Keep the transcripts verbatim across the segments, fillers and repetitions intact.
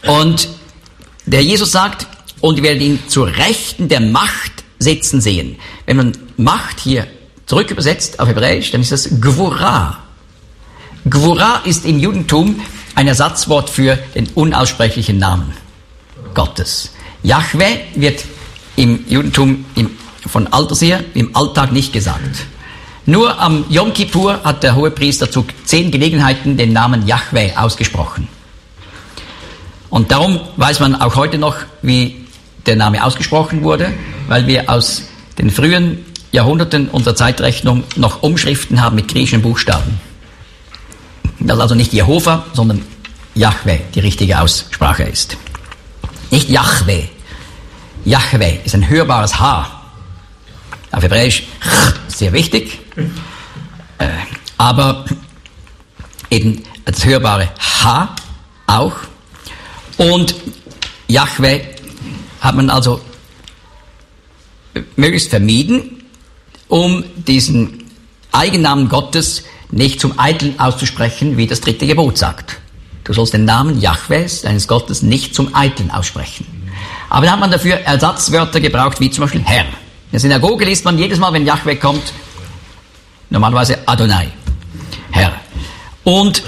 Und der Jesus sagt, und ihr werdet ihn zur Rechten der Macht sitzen sehen. Wenn man Macht hier zurück übersetzt auf Hebräisch, dann ist das Gvura. Gvura ist im Judentum ein Ersatzwort für den unaussprechlichen Namen Gottes. Jahwe wird im Judentum im, von Alters her im Alltag nicht gesagt. Nur am Yom Kippur hat der Hohepriester zu zehn Gelegenheiten den Namen Jahwe ausgesprochen. Und darum weiß man auch heute noch, wie der Name ausgesprochen wurde, weil wir aus den frühen Jahrhunderten unserer Zeitrechnung noch Umschriften haben mit griechischen Buchstaben. Das ist also nicht Jehova, sondern Jahwe die richtige Aussprache ist. Nicht Jahwe. Jahwe ist ein hörbares H. Auf Hebräisch sehr wichtig, äh, aber eben das hörbare H auch. Und Jahwe hat man also möglichst vermieden, um diesen Eigennamen Gottes nicht zum Eiteln auszusprechen, wie das dritte Gebot sagt. Du sollst den Namen Jahwes, deines Gottes, nicht zum Eiteln aussprechen. Aber da hat man dafür Ersatzwörter gebraucht, wie zum Beispiel Herr. In der Synagoge liest man jedes Mal, wenn Jahwe kommt, normalerweise Adonai, Herr. Und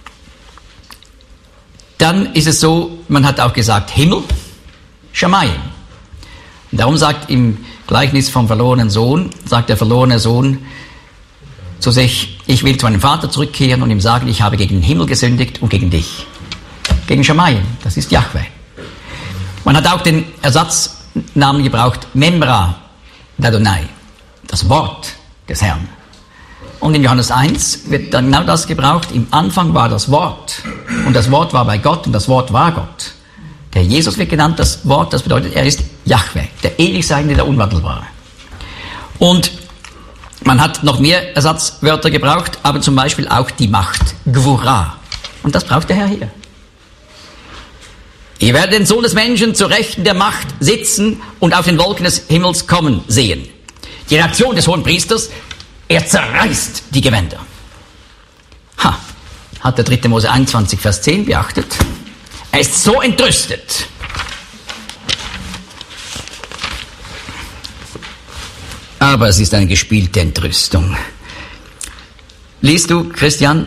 dann ist es so, man hat auch gesagt Himmel, Shamayim. Und darum sagt im Gleichnis vom verlorenen Sohn, sagt der verlorene Sohn zu sich, ich will zu meinem Vater zurückkehren und ihm sagen, ich habe gegen den Himmel gesündigt und gegen dich. Gegen Shamayim, das ist Jahwe. Man hat auch den Ersatznamen gebraucht, Memra d'Adonai, das Wort des Herrn. Und in Johannes eins wird dann genau das gebraucht. Im Anfang war das Wort. Und das Wort war bei Gott und das Wort war Gott. Der Jesus wird genannt das Wort, das bedeutet, er ist Jahwe, der ewig Seiende, der Unwandelbare. Und man hat noch mehr Ersatzwörter gebraucht, aber zum Beispiel auch die Macht, Gvura. Und das braucht der Herr hier. Ihr werdet den Sohn des Menschen zur Rechten der Macht sitzen und auf den Wolken des Himmels kommen sehen. Die Reaktion des Hohenpriesters, er zerreißt die Gewänder. Ha, hat der dritte Mose einundzwanzig, Vers zehn beachtet. Er ist so entrüstet. Aber es ist eine gespielte Entrüstung. Liest du, Christian?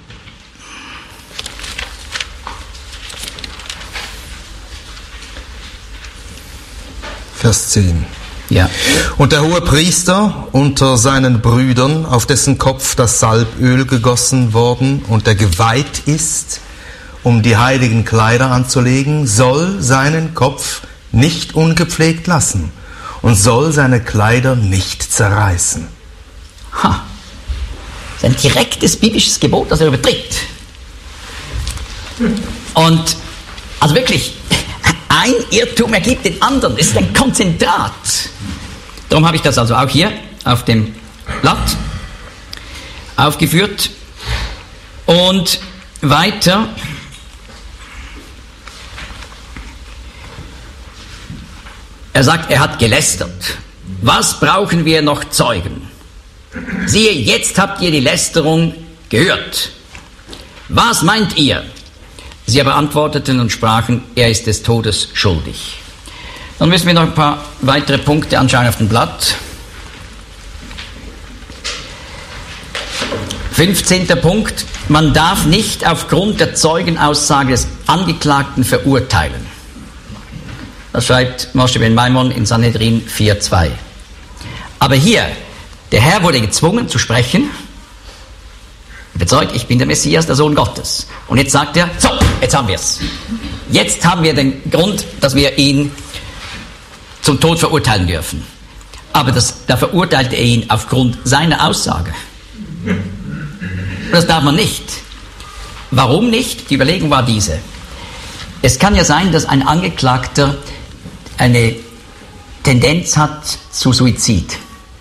Vers zehn. Ja. Und der Hohepriester unter seinen Brüdern, auf dessen Kopf das Salböl gegossen worden und der geweiht ist, um die heiligen Kleider anzulegen, soll seinen Kopf nicht ungepflegt lassen und soll seine Kleider nicht zerreißen. Ha. Das ist ein direktes biblisches Gebot, das er übertritt. Und, also wirklich, ein Irrtum ergibt den anderen. Es ist ein Konzentrat. Darum habe ich das also auch hier auf dem Blatt aufgeführt. Und weiter. Er sagt, er hat gelästert. Was brauchen wir noch Zeugen? Siehe, jetzt habt ihr die Lästerung gehört. Was meint ihr? Sie aber antworteten und sprachen, er ist des Todes schuldig. Dann müssen wir noch ein paar weitere Punkte anschauen auf dem Blatt. fünfzehnter Punkt. Man darf nicht aufgrund der Zeugenaussage des Angeklagten verurteilen. Das schreibt Moshe ben Maimon in Sanhedrin vier zwei. Aber hier, der Herr wurde gezwungen zu sprechen, bezeugt, ich bin der Messias, der Sohn Gottes. Und jetzt sagt er, so, jetzt haben wir es. Jetzt haben wir den Grund, dass wir ihn zum Tod verurteilen dürfen. Aber das, da verurteilte er ihn aufgrund seiner Aussage. Das darf man nicht. Warum nicht? Die Überlegung war diese. Es kann ja sein, dass ein Angeklagter eine Tendenz hat zu Suizid.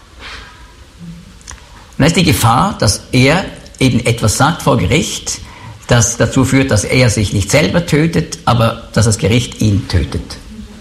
Und da ist die Gefahr, dass er eben etwas sagt vor Gericht, das dazu führt, dass er sich nicht selber tötet, aber dass das Gericht ihn tötet.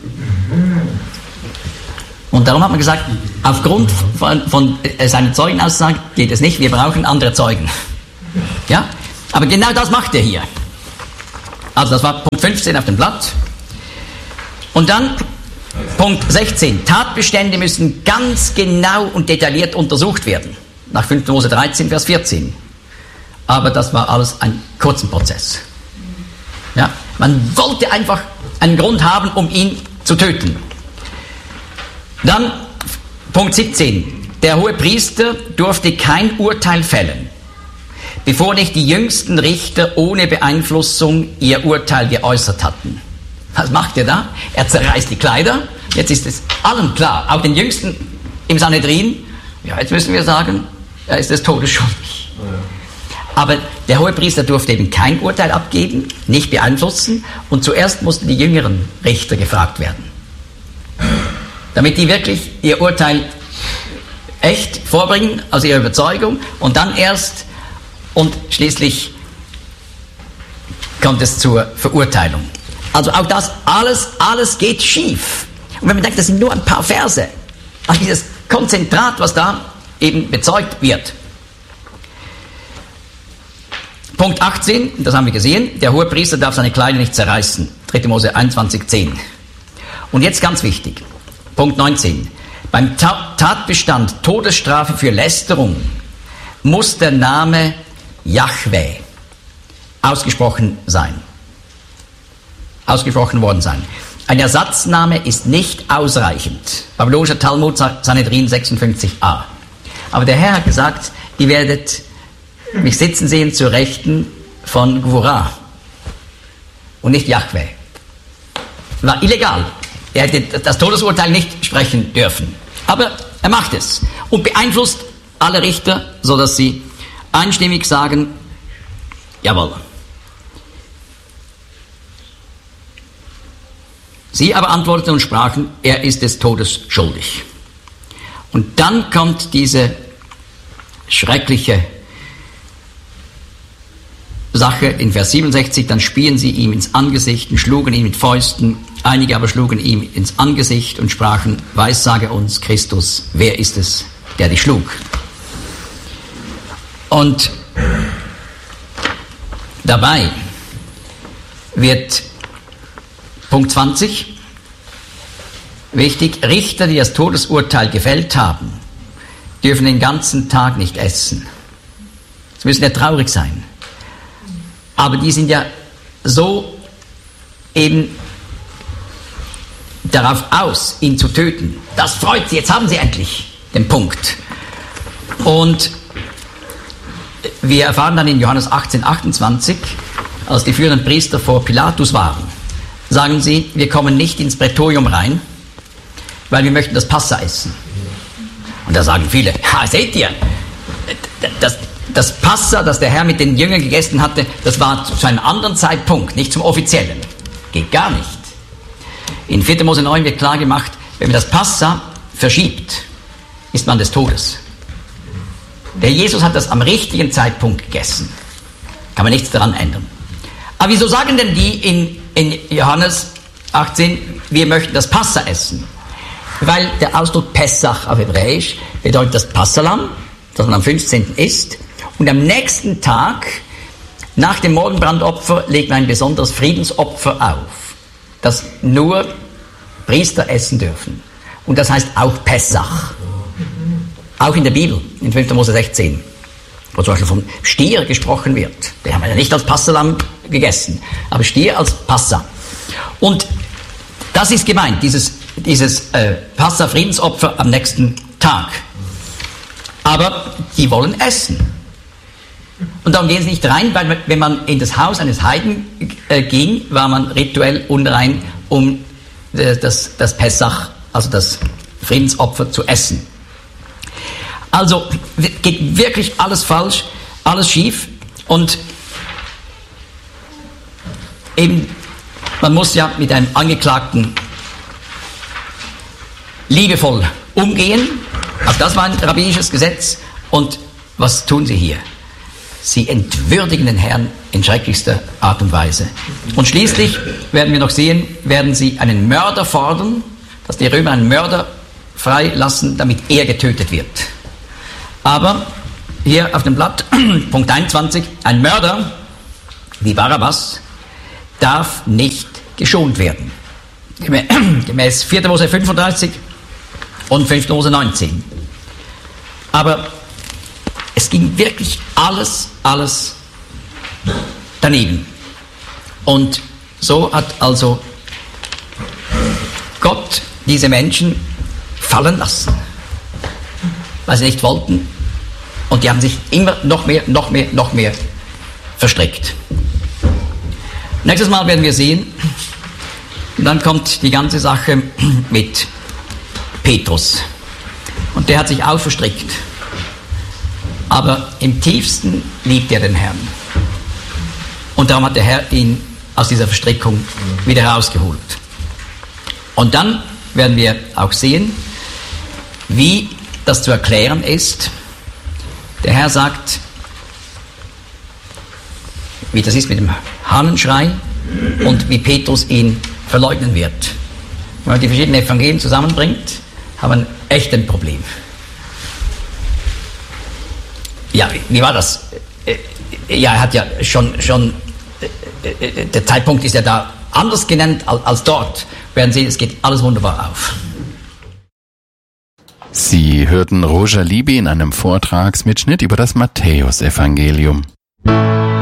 Und darum hat man gesagt, aufgrund von, von seiner Zeugenaussage geht es nicht, wir brauchen andere Zeugen. Ja? Aber genau das macht er hier. Also das war Punkt fünfzehn auf dem Blatt. Und dann Punkt sechzehn. Tatbestände müssen ganz genau und detailliert untersucht werden. Nach fünfter Mose dreizehn, Vers vierzehn. Aber das war alles ein kurzer Prozess. Ja, man wollte einfach einen Grund haben, um ihn zu töten. Dann Punkt siebzehn. Der hohe Priester durfte kein Urteil fällen, bevor nicht die jüngsten Richter ohne Beeinflussung ihr Urteil geäußert hatten. Was macht er da? Er zerreißt die Kleider. Jetzt ist es allen klar, auch den Jüngsten im Sanhedrin, ja, jetzt müssen wir sagen, er ist des Todes schuldig. Aber der Hohepriester durfte eben kein Urteil abgeben, nicht beeinflussen, und zuerst mussten die jüngeren Richter gefragt werden, damit die wirklich ihr Urteil echt vorbringen, aus ihrer Überzeugung, und dann erst und schließlich kommt es zur Verurteilung. Also auch das, alles, alles geht schief. Und wenn man denkt, das sind nur ein paar Verse, also dieses Konzentrat, was da eben bezeugt wird. Punkt achtzehn, das haben wir gesehen, der Hohepriester darf seine Kleider nicht zerreißen. dritter Mose einundzwanzig, zehn. Und jetzt ganz wichtig, Punkt neunzehn. Beim Ta- Tatbestand Todesstrafe für Lästerung muss der Name Jahwe ausgesprochen sein. Ausgesprochen worden sein. Ein Ersatzname ist nicht ausreichend. Babylonischer Talmud, Sanhedrin sechsundfünfzig a. Aber der Herr hat gesagt, ihr werdet mich sitzen sehen zur Rechten von Gvurah und nicht Jahwe. War illegal. Er hätte das Todesurteil nicht sprechen dürfen. Aber er macht es und beeinflusst alle Richter, sodass sie einstimmig sagen, jawohl. Sie aber antworteten und sprachen, er ist des Todes schuldig. Und dann kommt diese schreckliche Sache in Vers siebenundsechzig, dann spien sie ihm ins Angesicht und schlugen ihn mit Fäusten, einige aber schlugen ihm ins Angesicht und sprachen, weissage uns, Christus, wer ist es, der dich schlug? Und dabei wird Punkt zwanzig wichtig, Richter, die das Todesurteil gefällt haben, dürfen den ganzen Tag nicht essen. Sie müssen ja traurig sein. Aber die sind ja so eben darauf aus, ihn zu töten. Das freut sie, jetzt haben sie endlich den Punkt. Und wir erfahren dann in Johannes achtzehn, achtundzwanzig, als die führenden Priester vor Pilatus waren, sagen sie, wir kommen nicht ins Prätorium rein, weil wir möchten das Passa essen. Und da sagen viele, ja, seht ihr, das, das Passa, das der Herr mit den Jüngern gegessen hatte, das war zu einem anderen Zeitpunkt, nicht zum offiziellen. Geht gar nicht. In vierter Mose neun wird klar gemacht, wenn man das Passa verschiebt, ist man des Todes. Der Jesus hat das am richtigen Zeitpunkt gegessen. Kann man nichts daran ändern. Aber wieso sagen denn die in, in Johannes achtzehn, wir möchten das Passa essen? Weil der Ausdruck Pessach auf Hebräisch bedeutet das Passalam, das man am fünfzehnten isst. Und am nächsten Tag, nach dem Morgenbrandopfer, legt man ein besonderes Friedensopfer auf, das nur Priester essen dürfen. Und das heißt auch Pessach. Auch in der Bibel, in fünfter Mose sechzehn, wo zum Beispiel vom Stier gesprochen wird. Den haben wir ja nicht als Passalam gegessen, aber Stier als Passa. Und das ist gemeint, dieses, dieses äh, Passa-Friedensopfer am nächsten Tag. Aber die wollen essen. Und darum gehen sie nicht rein, weil wenn man in das Haus eines Heiden äh, ging, war man rituell unrein, um äh, das, das Pessach, also das Friedensopfer, zu essen. Also geht wirklich alles falsch, alles schief, und eben, man muss ja mit einem Angeklagten liebevoll umgehen. Auch das war ein rabbinisches Gesetz. Und was tun sie hier? Sie entwürdigen den Herrn in schrecklichster Art und Weise. Und schließlich werden wir noch sehen, werden sie einen Mörder fordern, dass die Römer einen Mörder freilassen, damit er getötet wird. Aber hier auf dem Blatt, Punkt einundzwanzig, ein Mörder wie Barabbas, darf nicht geschont werden. Gemäß vierter Mose fünfunddreißig und fünfter Mose neunzehn. Aber es ging wirklich alles, alles daneben. Und so hat also Gott diese Menschen fallen lassen, weil sie nicht wollten. Und die haben sich immer noch mehr, noch mehr, noch mehr verstrickt. Nächstes Mal werden wir sehen, und dann kommt die ganze Sache mit Petrus. Und der hat sich auch verstrickt. Aber im tiefsten liebt er den Herrn. Und darum hat der Herr ihn aus dieser Verstrickung wieder herausgeholt. Und dann werden wir auch sehen, wie das zu erklären ist. Der Herr sagt, wie das ist mit dem Hahnenschrei und wie Petrus ihn verleugnen wird. Wenn man die verschiedenen Evangelien zusammenbringt, haben wir echt ein Problem. Ja, wie war das? Ja, er hat ja schon, schon der Zeitpunkt ist ja da anders genannt als dort. Werden Sie, es geht alles wunderbar auf. Sie hörten Roger Libby in einem Vortragsmitschnitt über das Matthäusevangelium.